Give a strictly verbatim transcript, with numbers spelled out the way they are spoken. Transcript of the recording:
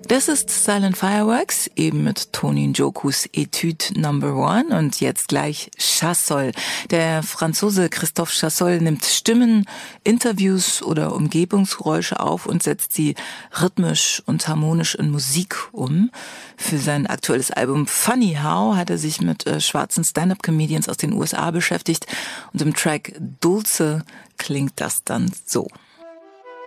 Das ist Silent Fireworks, eben mit Tony Njokus Etude Number One und jetzt gleich Chassol. Der Franzose Christophe Chassol nimmt Stimmen, Interviews oder Umgebungsgeräusche auf und setzt sie rhythmisch und harmonisch in Musik um. Für sein aktuelles Album Funny How hat er sich mit äh, schwarzen Stand-up-Comedians aus den U S A beschäftigt und im Track Dulce klingt das dann so.